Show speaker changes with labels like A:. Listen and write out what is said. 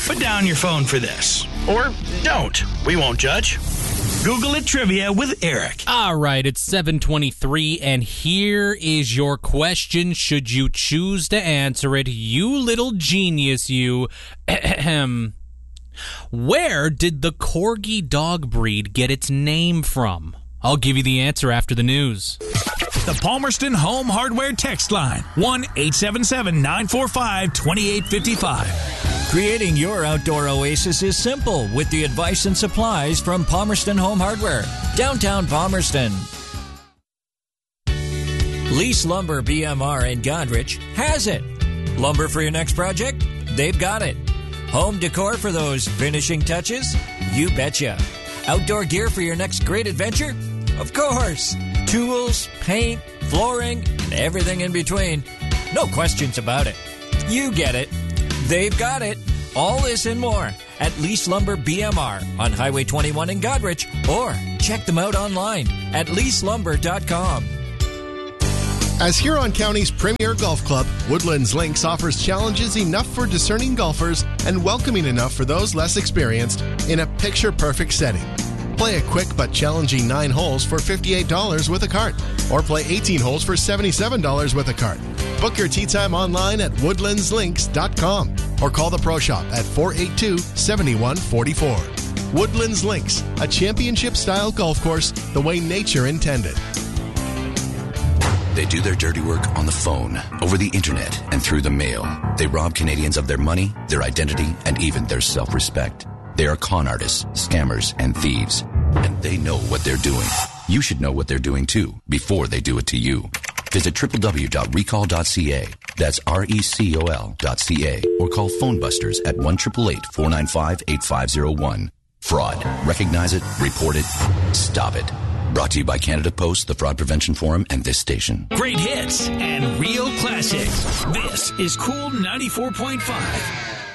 A: Put down your phone for this. Or don't. We won't judge. Google it Trivia with Eric.
B: All right, it's 7:23, and here is your question. Should you choose to answer it, you little genius, you. Where did the Corgi dog breed get its name from? I'll give you the answer after the news.
C: The Palmerston Home Hardware text line, 1-877-945-2855.
D: Creating your outdoor oasis is simple with the advice and supplies from Palmerston Home Hardware, downtown Palmerston. Lease Lumber BMR in Godrich has it. Lumber for your next project? They've got it. Home decor for those finishing touches? You betcha. Outdoor gear for your next great adventure? Of course. Tools, paint, flooring, and everything in between. No questions about it. You get it. They've got it. All this and more at Lease Lumber BMR on Highway 21 in Godrich, or check them out online at leaselumber.com.
E: As Huron County's premier golf club, Woodlands Links offers challenges enough for discerning golfers and welcoming enough for those less experienced in a picture-perfect setting. Play a quick but challenging 9 holes for $58 with a cart, or play 18 holes for $77 with a cart. Book your tee time online at woodlandslinks.com or call the Pro Shop at 482-7144. Woodlands Links, a championship-style golf course the way nature intended.
F: They do their dirty work on the phone, over the internet, and through the mail. They rob Canadians of their money, their identity, and even their self-respect. They are con artists, scammers, and thieves. And they know what they're doing. You should know what they're doing too, before they do it to you. Visit www.recall.ca. That's recol.ca. Or call Phone Busters at 1-888-495-8501. Fraud. Recognize it, report it, stop it. Brought to you by Canada Post, the Fraud Prevention Forum, and this station.
C: Great hits and real classics. This is Cool 94.5.